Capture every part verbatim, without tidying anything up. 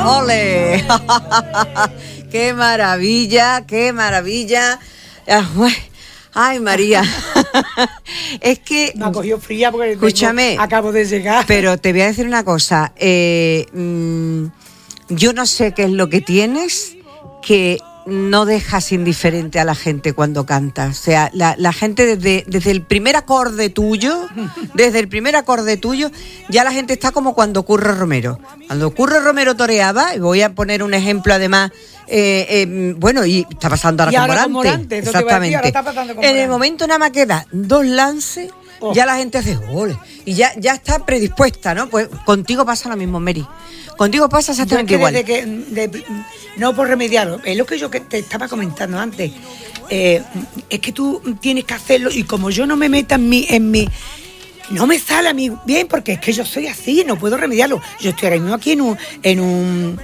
¡Ole! ¡Qué maravilla, qué maravilla! Ay, María. Es que... Me ha cogido fría porque escúchame, tengo, acabo de llegar. Pero te voy a decir una cosa. Eh, mmm, yo no sé qué es lo que tienes que no dejas indiferente a la gente cuando cantas. O sea, la, la gente desde, desde el primer acorde tuyo, desde el primer acorde tuyo, ya la gente está como cuando Curro Romero. Cuando Curro Romero toreaba, y voy a poner un ejemplo además, eh, eh, bueno, y está pasando ahora, y ahora con Morante. con Morante, exactamente. Ahora está pasando con en Morante. El momento nada más queda dos lances, oh. ya la gente hace gol. Y ya, ya está predispuesta, ¿no? Pues contigo pasa lo mismo, Mary. Contigo pasa exactamente igual. De que, de, no por remediarlo, es lo que yo que te estaba comentando antes. Eh, es que tú tienes que hacerlo y como yo no me meta en mi, en mi, no me sale a mí bien porque es que yo soy así, no puedo remediarlo. Yo estoy ahora mismo aquí en un, en un,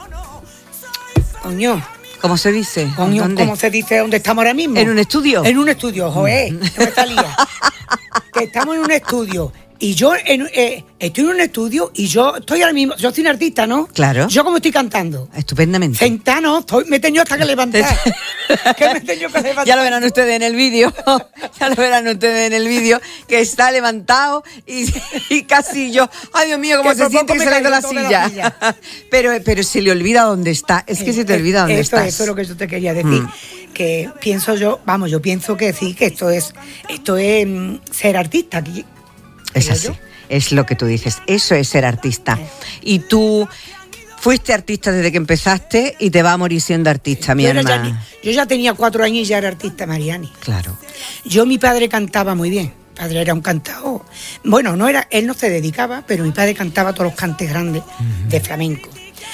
coño. ¿Cómo se dice? Coño, ¿Dónde? ¿Cómo se dice? ¿Dónde estamos ahora mismo? ¿En un estudio? En un estudio, joder, no me salía. Que estamos en un estudio. Y yo en, eh, estoy en un estudio y yo estoy ahora mismo, yo soy un artista, ¿no? Claro. Yo como estoy cantando. Estupendamente. Sentada, no, estoy, me he tenido hasta que levantar. ¿Qué me he tenido que levantar? Ya lo verán ustedes en el vídeo, ya lo verán ustedes en el vídeo, que está levantado y, y casi yo, ay Dios mío, cómo que se siente que se le ha ido la silla. silla. silla. Pero, pero se le olvida dónde está, es que eh, se te olvida dónde esto, estás. Eso es lo que yo te quería decir. Mm. Que pienso yo, vamos, yo pienso que sí, que esto es, esto es mm, ser artista. Aquí, es así. Yo. Es lo que tú dices, eso es ser artista. Y tú fuiste artista desde que empezaste y te vas a morir siendo artista, mi yo hermana. Ya, yo ya tenía cuatro años y ya era artista, Mariani. Claro. Yo, mi padre cantaba muy bien. Mi padre era un cantador. Bueno, no era, él no se dedicaba, pero mi padre cantaba todos los cantes grandes uh-huh. de flamenco.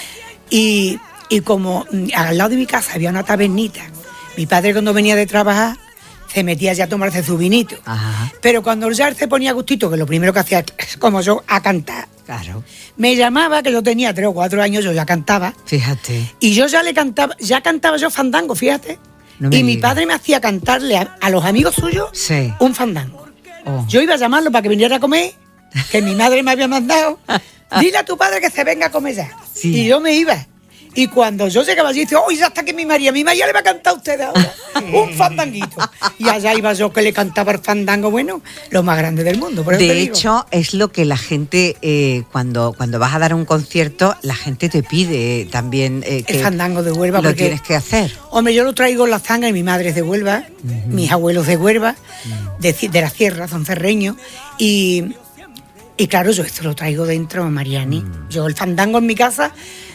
Y, y como al lado de mi casa había una tabernita, mi padre cuando venía de trabajar se metía ya a tomarse su vinito. Ajá. Pero cuando ya se ponía gustito, que lo primero que hacía, como yo, a cantar. Claro. Me llamaba, que yo tenía tres o cuatro años, yo ya cantaba. Fíjate. Y yo ya le cantaba, ya cantaba yo fandango, fíjate. No y digas. Mi padre me hacía cantarle a, a los amigos suyos sí. un fandango. Oh. Yo iba a llamarlo para que viniera a comer, que mi madre me había mandado. Dile a tu padre que se venga a comer ya. Sí. Y yo me iba. Y cuando yo llegaba allí, decía, ¡oh, ya está aquí mi María! Mi María le va a cantar a usted ahora un fandanguito. Y allá iba yo que le cantaba el fandango, bueno, lo más grande del mundo. Por eso de te digo. hecho, es lo que la gente, eh, cuando, cuando vas a dar un concierto, la gente te pide también eh, que el fandango de Huelva. Lo porque, tienes que hacer. Hombre, yo lo traigo en la sangre, mi madre es de Huelva, uh-huh. mis abuelos de Huelva, uh-huh. de, de la sierra, son ferreños, y, y claro, yo esto lo traigo dentro, Mariani. Uh-huh. Yo el fandango en mi casa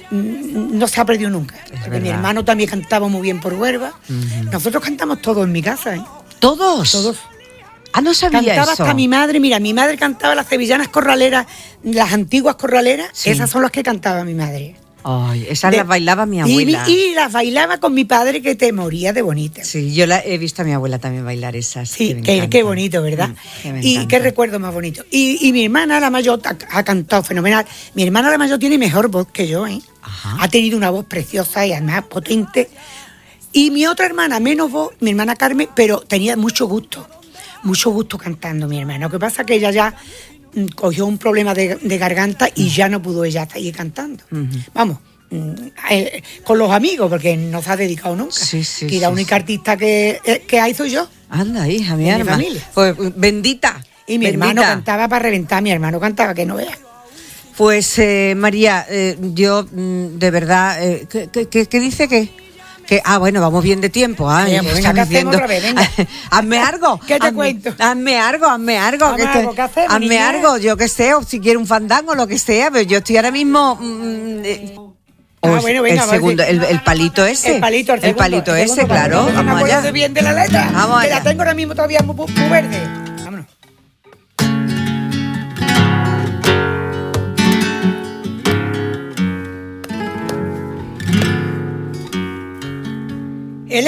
no se ha perdido nunca. Es porque verdad. Mi hermano también cantaba muy bien por Huelva. Uh-huh. Nosotros cantamos todos en mi casa, ¿eh? ¿Todos? Todos. Ah, no sabía cantaba eso. Hasta mi madre, mira, mi madre cantaba las sevillanas corraleras, las antiguas corraleras, sí. Esas son las que cantaba mi madre. Ay, esas de, las bailaba mi abuela. Y, y las bailaba con mi padre, que te moría de bonita. Sí, yo la he visto a mi abuela también bailar esas. Sí, qué, qué bonito, ¿verdad? Mm, y qué recuerdo más bonito. Y, y mi hermana, la mayor, ha, ha cantado fenomenal. Mi hermana, la mayor, tiene mejor voz que yo, ¿eh? Ajá. Ha tenido una voz preciosa y además potente. Y mi otra hermana, menos voz, mi hermana Carmen, pero tenía mucho gusto. Mucho gusto cantando, mi hermana. Lo que pasa es que ella ya cogió un problema de, de garganta y ya no pudo ella seguir cantando. Uh-huh. Vamos, eh, con los amigos, porque no se ha dedicado nunca. Sí, sí, y la sí, única sí. artista que, que hay soy yo. Anda, hija, mi mi hermana. familia. Pues bendita. Y mi bendita. hermano cantaba para reventar, mi hermano cantaba que no veas. Pues, eh, María, eh, yo, de verdad, eh, ¿qué, qué, qué dice que? Que, ah, bueno, vamos bien de tiempo. Ah, venga, pues venga, ¿qué hacemos otra vez? Venga. Hazme algo. ¿Qué te hazme, cuento? Hazme algo, hazme algo. Hazme que algo, te, ¿qué hacemos, hazme niña? algo, yo qué sé, o si quiero un fandango, lo que sea, pero yo estoy ahora mismo... Mm, eh, Ah, bueno, venga, el segundo, el, el palito ese. El palito, el, el palito el ese, claro. No me vamos acuerdo allá. bien de la letra. Vamos que allá. la tengo ahora mismo todavía muy, muy verde.